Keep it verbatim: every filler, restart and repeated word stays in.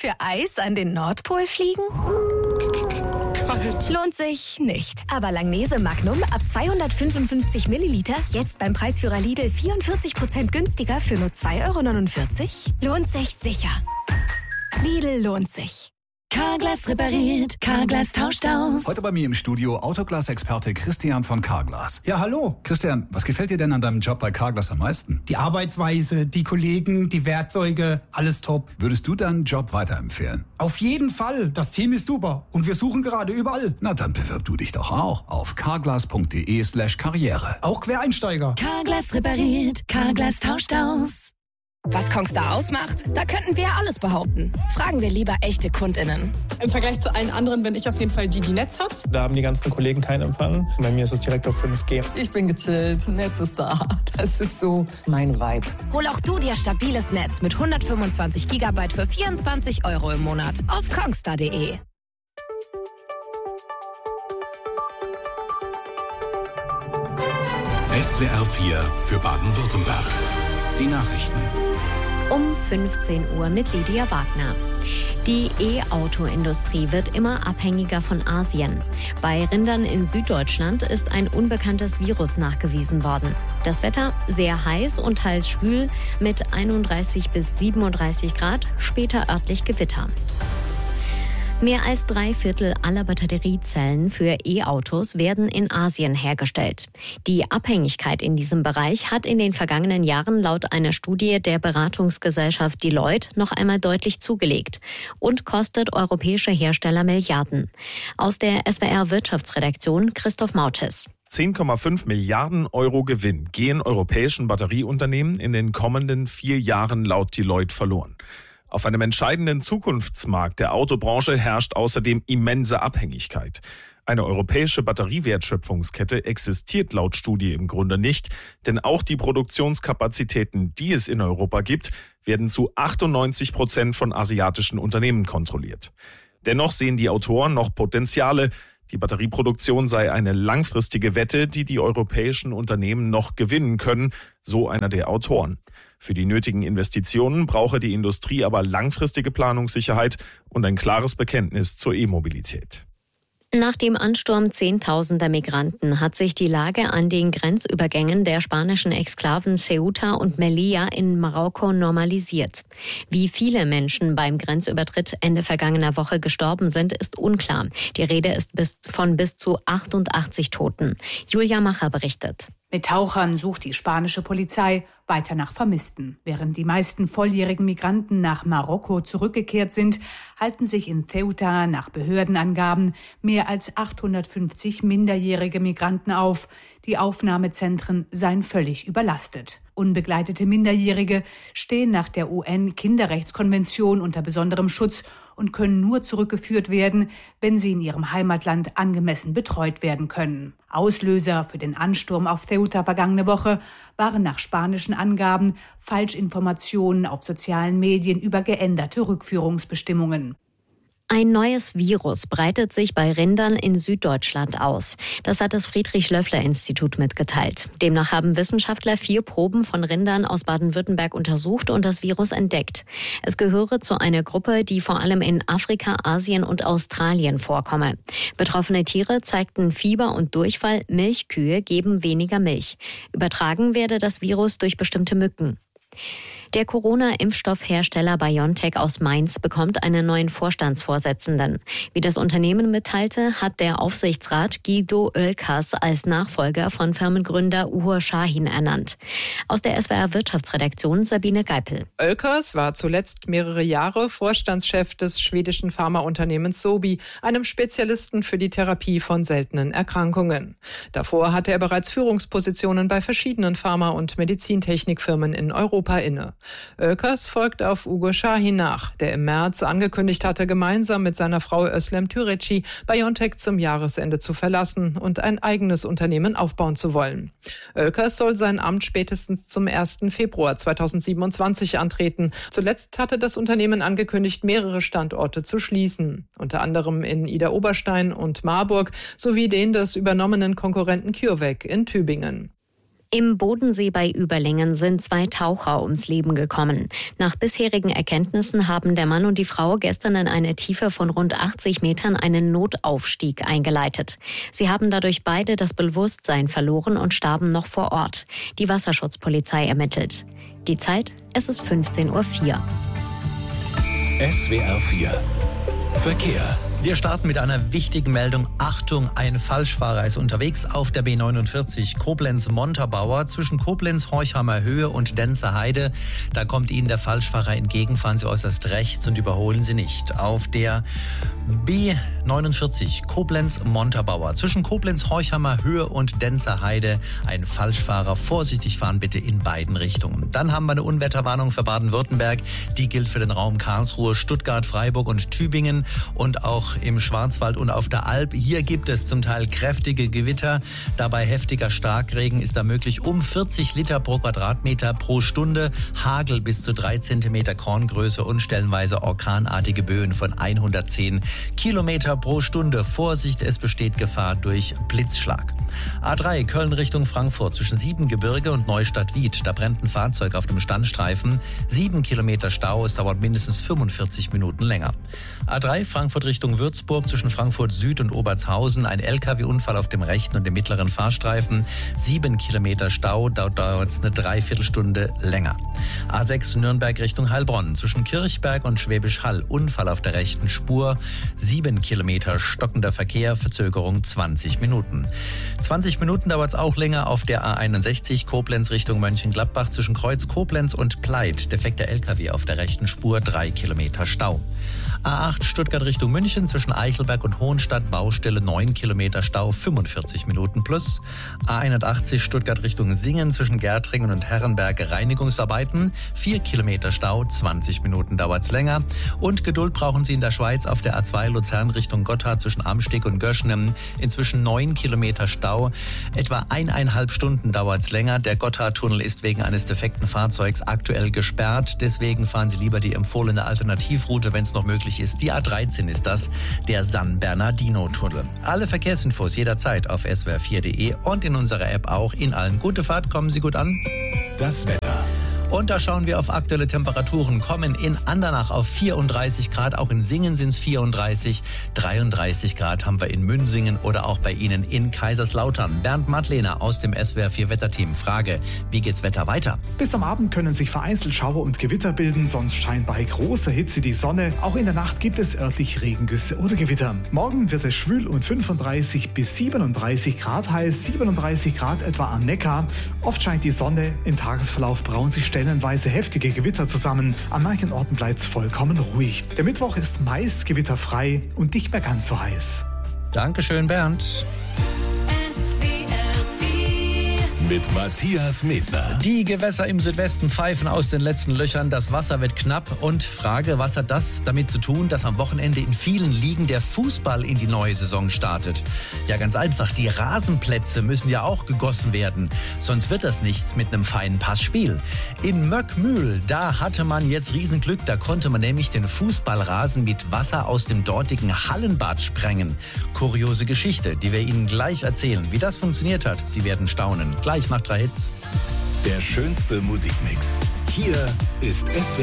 Für Eis an den Nordpol fliegen? Kalt. Lohnt sich nicht. Aber Langnese Magnum ab zweihundertfünfundfünfzig Milliliter jetzt beim Preisführer Lidl vierundvierzig Prozent günstiger für nur zwei Euro neunundvierzig? Lohnt sich sicher. Lidl lohnt sich. Carglass repariert, Carglass tauscht aus. Heute bei mir im Studio Autoglas-Experte Christian von Carglass. Ja, hallo. Christian, was gefällt dir denn an deinem Job bei Carglass am meisten? Die Arbeitsweise, die Kollegen, die Werkzeuge, alles top. Würdest du deinen Job weiterempfehlen? Auf jeden Fall. Das Team ist super. Und wir suchen gerade überall. Na, dann bewirb du dich doch auch auf carglass.de slash karriere. Auch Quereinsteiger. Carglass repariert, Carglass tauscht aus. Was Kongstar ausmacht? Da könnten wir alles behaupten. Fragen wir lieber echte KundInnen. Im Vergleich zu allen anderen bin ich auf jeden Fall die, die Netz hat. Da haben die ganzen Kollegen keinen Empfang. Bei mir ist es direkt auf fünf G. Ich bin gechillt, Netz ist da. Das ist so mein Vibe. Hol auch du dir stabiles Netz mit hundertfünfundzwanzig Gigabyte für vierundzwanzig Euro im Monat auf kongstar punkt de. S W R vier für Baden-Württemberg. Die Nachrichten. Um fünfzehn Uhr mit Lydia Wagner. Die E-Auto-Industrie wird immer abhängiger von Asien. Bei Rindern in Süddeutschland ist ein unbekanntes Virus nachgewiesen worden. Das Wetter sehr heiß und teils schwül mit einunddreißig bis siebenunddreißig Grad, später örtlich Gewitter. Mehr als drei Viertel aller Batteriezellen für E-Autos werden in Asien hergestellt. Die Abhängigkeit in diesem Bereich hat in den vergangenen Jahren laut einer Studie der Beratungsgesellschaft Deloitte noch einmal deutlich zugelegt und kostet europäische Hersteller Milliarden. Aus der S W R Wirtschaftsredaktion Christoph Mautes. zehn Komma fünf Milliarden Euro Gewinn gehen europäischen Batterieunternehmen in den kommenden vier Jahren laut Deloitte verloren. Auf einem entscheidenden Zukunftsmarkt der Autobranche herrscht außerdem immense Abhängigkeit. Eine europäische Batteriewertschöpfungskette existiert laut Studie im Grunde nicht, denn auch die Produktionskapazitäten, die es in Europa gibt, werden zu achtundneunzig Prozent von asiatischen Unternehmen kontrolliert. Dennoch sehen die Autoren noch Potenziale. Die Batterieproduktion sei eine langfristige Wette, die die europäischen Unternehmen noch gewinnen können, so einer der Autoren. Für die nötigen Investitionen brauche die Industrie aber langfristige Planungssicherheit und ein klares Bekenntnis zur E-Mobilität. Nach dem Ansturm zehntausender Migranten hat sich die Lage an den Grenzübergängen der spanischen Exklaven Ceuta und Melilla in Marokko normalisiert. Wie viele Menschen beim Grenzübertritt Ende vergangener Woche gestorben sind, ist unklar. Die Rede ist bis von bis zu achtundachtzig Toten. Julia Macher berichtet. Mit Tauchern sucht die spanische Polizei weiter nach Vermissten. Während die meisten volljährigen Migranten nach Marokko zurückgekehrt sind, halten sich in Ceuta nach Behördenangaben mehr als achthundertfünfzig minderjährige Migranten auf. Die Aufnahmezentren seien völlig überlastet. Unbegleitete Minderjährige stehen nach der U N-Kinderrechtskonvention unter besonderem Schutz und können nur zurückgeführt werden, wenn sie in ihrem Heimatland angemessen betreut werden können. Auslöser für den Ansturm auf Ceuta vergangene Woche waren nach spanischen Angaben Falschinformationen auf sozialen Medien über geänderte Rückführungsbestimmungen. Ein neues Virus breitet sich bei Rindern in Süddeutschland aus. Das hat das Friedrich-Löffler-Institut mitgeteilt. Demnach haben Wissenschaftler vier Proben von Rindern aus Baden-Württemberg untersucht und das Virus entdeckt. Es gehöre zu einer Gruppe, die vor allem in Afrika, Asien und Australien vorkomme. Betroffene Tiere zeigten Fieber und Durchfall, Milchkühe geben weniger Milch. Übertragen werde das Virus durch bestimmte Mücken. Der Corona-Impfstoffhersteller BioNTech aus Mainz bekommt einen neuen Vorstandsvorsitzenden. Wie das Unternehmen mitteilte, hat der Aufsichtsrat Guido Oelkers als Nachfolger von Firmengründer Uğur Şahin ernannt. Aus der S W R Wirtschaftsredaktion Sabine Geipel. Oelkers war zuletzt mehrere Jahre Vorstandschef des schwedischen Pharmaunternehmens Sobi, einem Spezialisten für die Therapie von seltenen Erkrankungen. Davor hatte er bereits Führungspositionen bei verschiedenen Pharma- und Medizintechnikfirmen in Europa inne. Oelkers folgt auf Uğur Şahin nach, der im März angekündigt hatte, gemeinsam mit seiner Frau Özlem Türeci BioNTech zum Jahresende zu verlassen und ein eigenes Unternehmen aufbauen zu wollen. Oelkers soll sein Amt spätestens zum ersten Februar zweitausendsiebenundzwanzig antreten. Zuletzt hatte das Unternehmen angekündigt, mehrere Standorte zu schließen, unter anderem in Idar-Oberstein und Marburg sowie den des übernommenen Konkurrenten CureVac in Tübingen. Im Bodensee bei Überlingen sind zwei Taucher ums Leben gekommen. Nach bisherigen Erkenntnissen haben der Mann und die Frau gestern in eine Tiefe von rund achtzig Metern einen Notaufstieg eingeleitet. Sie haben dadurch beide das Bewusstsein verloren und starben noch vor Ort. Die Wasserschutzpolizei ermittelt. Die Zeit, es ist fünfzehn Uhr vier. S W R vier Verkehr. Wir starten mit einer wichtigen Meldung. Achtung, ein Falschfahrer ist unterwegs auf der B neunundvierzig Koblenz-Montabaur zwischen Koblenz-Horchheimer Höhe und Denzer Heide. Da kommt Ihnen der Falschfahrer entgegen. Fahren Sie äußerst rechts und überholen Sie nicht. Auf der B neunundvierzig Koblenz-Montabaur zwischen Koblenz-Horchheimer Höhe und Denzer Heide ein Falschfahrer. Vorsichtig fahren bitte in beiden Richtungen. Dann haben wir eine Unwetterwarnung für Baden-Württemberg. Die gilt für den Raum Karlsruhe, Stuttgart, Freiburg und Tübingen und auch im Schwarzwald und auf der Alp. Hier gibt es zum Teil kräftige Gewitter. Dabei heftiger Starkregen ist da möglich um vierzig Liter pro Quadratmeter pro Stunde. Hagel bis zu drei Zentimeter Korngröße und stellenweise orkanartige Böen von hundertzehn Kilometer pro Stunde. Vorsicht, es besteht Gefahr durch Blitzschlag. A drei Köln Richtung Frankfurt zwischen Siebengebirge und Neustadt-Wied. Da brennt ein Fahrzeug auf dem Standstreifen. Sieben Kilometer Stau, es dauert mindestens fünfundvierzig Minuten länger. A drei Frankfurt Richtung Würzburg zwischen Frankfurt Süd und Obertshausen. Ein L K W-Unfall auf dem rechten und dem mittleren Fahrstreifen. Sieben Kilometer Stau, da dauert es eine Dreiviertelstunde länger. A sechs Nürnberg Richtung Heilbronn zwischen Kirchberg und Schwäbisch Hall. Unfall auf der rechten Spur. Sieben Kilometer stockender Verkehr, Verzögerung zwanzig Minuten. zwanzig Minuten dauert es auch länger auf der A einundsechzig Koblenz Richtung Mönchengladbach zwischen Kreuz Koblenz und Pleit. Defekter L K W auf der rechten Spur, drei Kilometer Stau. A acht Stuttgart Richtung München zwischen Eichelberg und Hohenstadt, Baustelle neun Kilometer Stau, fünfundvierzig Minuten plus. A einundachtzig Stuttgart Richtung Singen zwischen Gärtringen und Herrenberg, Reinigungsarbeiten, vier Kilometer Stau, zwanzig Minuten dauert's länger. Und Geduld brauchen Sie in der Schweiz auf der A zwei Luzern Richtung Gotthard zwischen Amsteg und Göschnem, inzwischen neun Kilometer Stau, etwa eineinhalb Stunden dauert's länger. Der Gotthardtunnel ist wegen eines defekten Fahrzeugs aktuell gesperrt, deswegen fahren Sie lieber die empfohlene Alternativroute, wenn es noch möglich ist. Die A dreizehn ist das, der San Bernardino-Tunnel. Alle Verkehrsinfos jederzeit auf s w r vier punkt d e und in unserer App auch. In allen gute Fahrt, kommen Sie gut an. Das Wetter. Und da schauen wir auf aktuelle Temperaturen. Kommen in Andernach auf vierunddreißig Grad, auch in Singen sind es vierunddreißig, dreiunddreißig Grad haben wir in Münsingen oder auch bei Ihnen in Kaiserslautern. Bernd Madlener aus dem S W R vier Wetterteam. Frage, wie geht's Wetter weiter? Bis am Abend können sich vereinzelt Schauer und Gewitter bilden, sonst scheint bei großer Hitze die Sonne. Auch in der Nacht gibt es örtlich Regengüsse oder Gewitter. Morgen wird es schwül und fünfunddreißig bis siebenunddreißig Grad heiß, siebenunddreißig Grad etwa am Neckar. Oft scheint die Sonne, im Tagesverlauf brauen sich stellenweise heftige Gewitter zusammen. An manchen Orten bleibt es vollkommen ruhig. Der Mittwoch ist meist gewitterfrei und nicht mehr ganz so heiß. Dankeschön, Bernd. Mit Matthias Medner. Die Gewässer im Südwesten pfeifen aus den letzten Löchern. Das Wasser wird knapp. Und Frage, was hat das damit zu tun, dass am Wochenende in vielen Ligen der Fußball in die neue Saison startet? Ja, ganz einfach. Die Rasenplätze müssen ja auch gegossen werden. Sonst wird das nichts mit einem feinen Passspiel. In Möckmühl, da hatte man jetzt Riesenglück. Da konnte man nämlich den Fußballrasen mit Wasser aus dem dortigen Hallenbad sprengen. Kuriose Geschichte, die wir Ihnen gleich erzählen. Wie das funktioniert hat, Sie werden staunen. Gleich nach drei Hits. Der schönste Musikmix. Hier ist S W R